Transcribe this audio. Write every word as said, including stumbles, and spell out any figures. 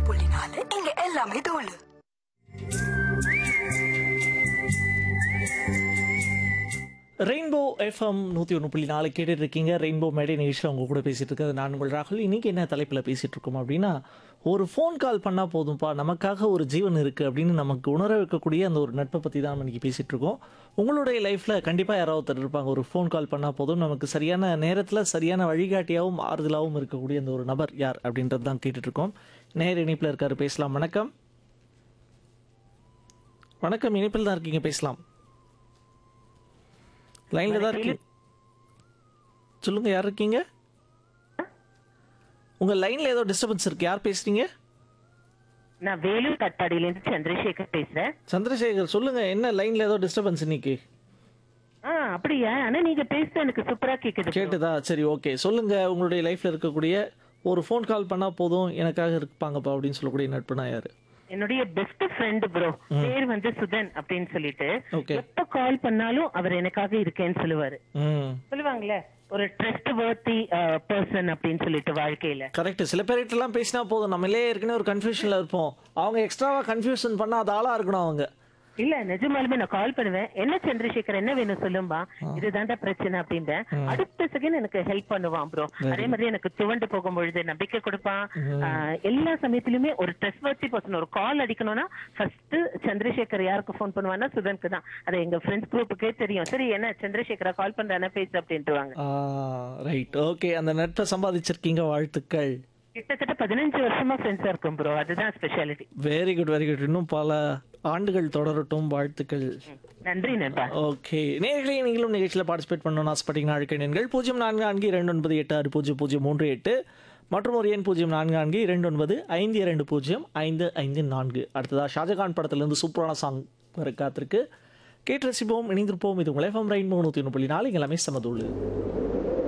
புள்ளி நாலு இங்க எல்லாமே தோல். ரெயின்போ எஃப்எம் நூற்றி ஒன்று புள்ளி நாலு கேட்டுட்டு இருக்கீங்க. ரெயின்போ மேடை நிகழ்ச்சியில் அவங்க கூட பேசிகிட்டு இருக்கிறது நான் உங்கள் ராகுல். இன்றைக்கி என்ன தலைப்பில் பேசிகிட்டு இருக்கோம் அப்படின்னா, ஒரு ஃபோன் கால் பண்ணால் போதும்ப்பா, நமக்காக ஒரு ஜீவன் இருக்குது அப்படின்னு நமக்கு உணர வைக்கக்கூடிய அந்த ஒரு நட்பை பற்றி தான் நம்ம இன்றைக்கி பேசிகிட்டு இருக்கோம். உங்களுடைய லைஃப்பில் கண்டிப்பாக யாராவது ஒருத்தர் இருப்பாங்க, ஒரு ஃபோன் கால் பண்ணால் போதும் நமக்கு சரியான நேரத்தில் சரியான வழிகாட்டியாகவும் ஆறுதலாகவும் இருக்கக்கூடிய அந்த ஒரு நபர் யார் அப்படின்றது தான் கேட்டுட்ருக்கோம். நேர் இணைப்பில் இருக்காரு, பேசலாம். வணக்கம். வணக்கம், இணைப்பில் தான் இருக்கீங்க, பேசலாம். லைன்ல தான் இருக்கீங்க, சொல்லுங்க. யார் இருக்கீங்க? உங்க லைன்ல ஏதோ டிஸ்டர்பன்ஸ் இருக்கு. யார் பேசுறீங்க? நான் வேலூர் கட்டாடியில இருந்து சந்திரசேகர் பேசுறேன். சந்திரசேகர், சொல்லுங்க. என்ன லைன்ல ஏதோ டிஸ்டர்பன்ஸ் இன்னைக்கு? ஆ அப்படியா? ஆனா நீங்க பேசுறது எனக்கு சூப்பரா கேக்குது. கேட்டுதா? சரி, ஓகே. சொல்லுங்க. உங்களுடைய லைஃப்ல இருக்கக்கூடிய ஒரு ஃபோன் கால் பண்ணா போதும் எனக்காக இருப்பாங்கப்பா அப்படின்னு சொல்லக்கூடிய நட்புனா யாரு? என்னுடைய பெஸ்ட் ஃப்ரெண்ட் ப்ரோ, பேர் வந்து சுதன் அப்படின்னு சொல்லிட்டு, ஓகே. எப்ப கால் பண்ணாலும் அவர் எனக்காக இருக்கேன்னு சொல்லுவாரு. ம், சொல்லுவாங்களே ஒரு ட்ரஸ்ட் வர்த்தி பர்சன் அப்படின்னு சொல்லிட்டு வாழ்க்கையில. கரெக்ட். சில பேர்கிட்ட எல்லாம் பேசினா போதும், நம்மளே ஏற்கனவே ஒரு கன்ஃபியூஷன்ல இருப்போம், அவங்க எக்ஸ்ட்ராவா கன்ஃபியூஷன் பண்ணா அது ஆளா இருக்கணும் அவங்க. இல்ல நிஜமாலுமே நான் கால் பண்ணுவேன், என்ன சந்திரசேகர் என்ன வேணும் சொல்லும்பா, இதுதான்டா பிரச்சனை அப்படின்பேன். அடுத்த செகண்ட் எனக்கு ஹெல்ப் பண்ணுவான் ப்ரோ. அதே மாதிரி எனக்கு துவண்டு போகும் பொழுது நம்பிக்கை கொடுப்பான். ஆஹ் எல்லா சமயத்திலுமே ஒரு ட்ரஸ்ட்வர்த்தி பர்சன். ஒரு கால் அடிக்கணும்னா ஃபர்ஸ்ட் சந்திரசேகர் யாருக்கு ஃபோன் பண்ணுவான்னா சுதனுக்கு தான். அது எங்க ஃப்ரெண்ட்ஸ் குரூப்புக்கே தெரியும். சரி என்ன சந்திரசேகரா கால் பண்றானா பேசு அப்படின்ட்டுவாங்க. Right, okay. அந்த நட்பை சம்பாதிச்சிருக்கீங்க, வாழ்த்துக்கள். கிட்டத்தட்ட பதினஞ்சு வருஷமா ஃப்ரெண்ட்ஸா இருக்கும் ப்ரோ, அதுதான் speciality. Very good, very good. இன்னும் பல ஆண்டுகள் தொடரட்டும், வாழ்த்துக்கள். நன்றி நண்பா. ஓகே, நேர்களே, நீங்களும் நிகழ்ச்சியில் பார்ட்டிசிபேட் பண்ணணும்னு ஆசைப்பட்டீங்கன்னா அழைக்க எண்கள் பூஜ்ஜியம் நான்கு நான்கு இரண்டு ஒன்பது எட்டு ஆறு பூஜ்ஜியம் பூஜ்ஜியம் மூன்று எட்டு மற்றும் ஒரு எண் பூஜ்ஜியம் நான்கு நான்கு இரண்டு ஒன்பது ஐந்து இரண்டு பூஜ்ஜியம் ஐந்து ஐந்து நான்கு. அடுத்ததாக ஷாஜகான் படத்திலிருந்து சூப்பரான சாங் வர காத்திருக்கு. கேட்டு ரசிப்போம், இணைந்திருப்போம். இது உங்கள் எஃப்எம் ரெயின்போ நூற்றி ஒன்று புள்ளி நாலு. எல்லாமே சமதூள்.